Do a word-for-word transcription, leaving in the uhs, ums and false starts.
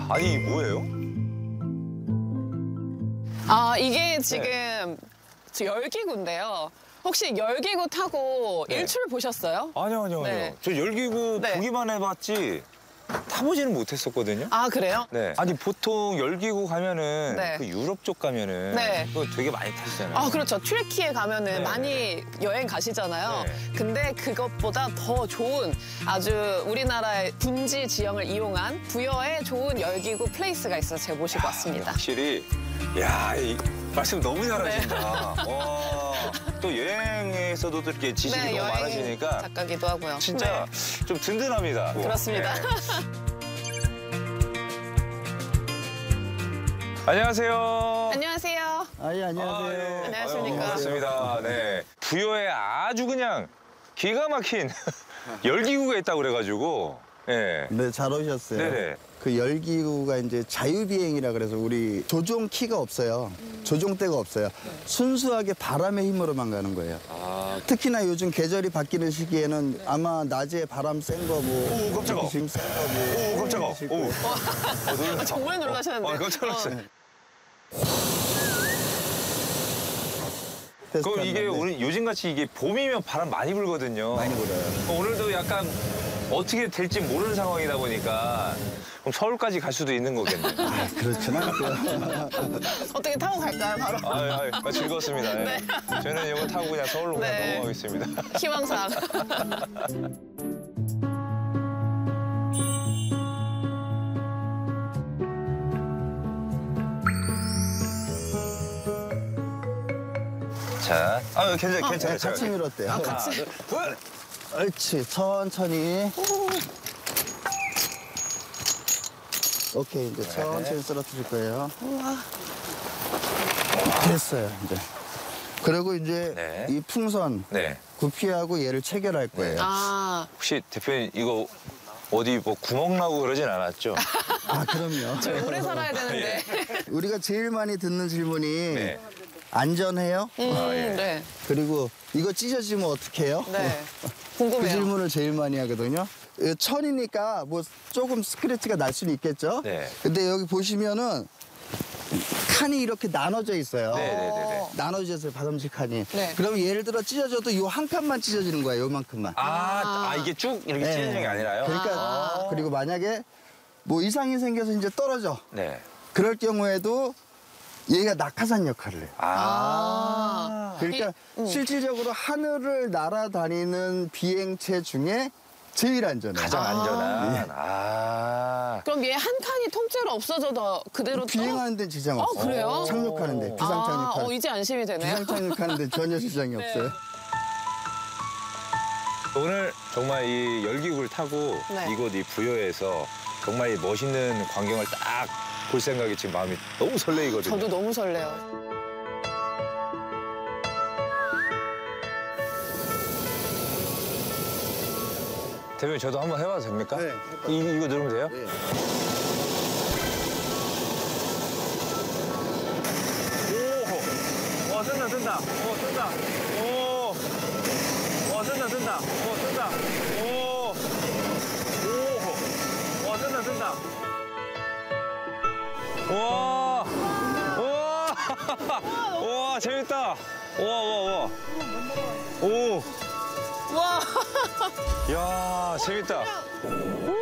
아니, 이게 뭐예요? 아, 이게 지금 네. 저 열기구인데요. 혹시 열기구 타고 네. 일출 보셨어요? 아니요, 아니요, 아니요. 네. 저 열기구 네. 보기만 해봤지 타보지는 못했었거든요. 아, 그래요? 네. 아니, 보통 열기구 가면은 네. 그 유럽 쪽 가면은 네. 그거 되게 많이 타시잖아요. 아, 그렇죠. 튀르키예 가면은 네. 많이 여행 가시잖아요. 네. 근데 그것보다 더 좋은 아주 우리나라의 분지 지형을 이용한 부여의 좋은 열기구 플레이스가 있어서 제가 모시고 왔습니다. 확실히, 야, 이 말씀 너무 잘하신다. 네. 와, 또 여행에서도 또 이렇게 지식이 네, 너무 여행 많으시니까 작가기도 하고요. 진짜 네. 좀 든든합니다. 그렇습니다. 네. 안녕하세요. 안녕하세요. 아, 예, 안녕하세요. 아, 예. 안녕하십니까. 아유, 반갑습니다. 네. 부여에 아주 그냥 기가 막힌 열기구가 있다고 그래가지고. 예. 네, 잘 오셨어요. 네네. 그 열기구가 이제 자유비행이라 그래서 우리 조종 키가 없어요. 조종대가 없어요. 순수하게 바람의 힘으로만 가는 거예요. 아, 특히나 요즘 계절이 바뀌는 시기에는 아마 낮에 바람 센 거 뭐. 오, 깜짝아. 지금 센 거 뭐. 오, 깜짝아. 하실 오. 거예요. 어, 놀랐다. 정말 놀라셨는데. 어, 깜짝 놀랐어요. 그럼 테스트하는 이게 건데. 우리 요즘같이 이게 봄이면 바람 많이 불거든요. 많이 불어요. 어, 오늘도 약간 어떻게 될지 모르는 상황이다 보니까 그럼 서울까지 갈 수도 있는 거겠네요. 아, 그렇진 않고요. 어떻게 타고 갈까요, 바로? 아, 아, 즐거웠습니다. 예. 네. 저는 이거 타고 그냥 서울로 그냥 네. 넘어가겠습니다. 희망상. 자, 아, 괜찮아요, 어, 괜찮아요. 네, 같이 밀었대요. 아, 같이. 둘. 옳지, 천천히. 오케이, 이제 천천히 쓰러뜨릴 거예요. 우와. 됐어요, 이제. 그리고 이제 네. 이 풍선 네. 구피하고 얘를 체결할 거예요. 아, 혹시 대표님 이거 어디 뭐 구멍 나고 그러진 않았죠? 아, 그럼요. 저희 오래 살아야 되는데. 우리가 제일 많이 듣는 질문이 네. 안전해요? 음, 아, 예. 네. 그리고 이거 찢어지면 어떡해요? 네. 그 궁금해요. 질문을 제일 많이 하거든요. 이 천이니까 뭐 조금 스크래치가 날 수는 있겠죠? 네. 근데 여기 보시면은 칸이 이렇게 나눠져 있어요. 네, 네, 네, 네. 나눠져서 바람식 칸이. 네. 그럼 예를 들어 찢어져도 이 한 칸만 찢어지는 거예요, 요만큼만. 아, 아, 이게 쭉 이렇게 네. 찢어지는 게 아니라요? 그러니까 아. 그리고 만약에 뭐 이상이 생겨서 이제 떨어져. 네. 그럴 경우에도 얘가 낙하산 역할을 해요. 아. 그러니까 이- 음. 실질적으로 하늘을 날아다니는 비행체 중에 제일 안전해요. 가장 아. 안전한. 아. 그럼 얘 한 칸이 통째로 없어져도 그대로 비행하는 데는 지장 어, 없어요. 그래요? 착륙하는 데, 비상 아, 착륙하는 어, 이제 안심이 되네요. 비상 착륙하는 데 전혀 지장이 네. 없어요. 오늘 정말 이 열기구를 타고 네. 이곳 이 부여에서 정말 이 멋있는 광경을 딱 볼 생각이 지금 마음이 너무 설레이거든요. 저도 너무 설레요. 대표님 저도 한번 해봐도 됩니까? 네. 이, 이거 누르면 돼요? 네. 오! 와, 쓴다, 쓴다. 오, 쓴다. 오! 와, 쓴다, 쓴다. 오, 쓴다. 오! 오! 와, 쓴다, 쓴다. 와! 와! 와, 재밌다. 와, 와, 와. 오! 와. 야, 재밌다.